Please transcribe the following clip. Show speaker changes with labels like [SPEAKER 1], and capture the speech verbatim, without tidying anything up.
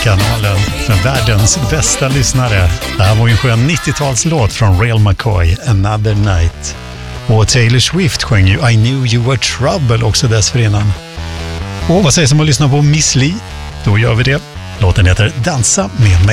[SPEAKER 1] kanalen med världens bästa lyssnare. Det här var ju en skön nittiotalslåt från Real McCoy, Another Night. Och Taylor Swift sjöng ju I Knew You Were Trouble också dessförinnan. Och vad sägs om att lyssna på Miss Li? Då gör vi det. Låten heter Dansa med mig.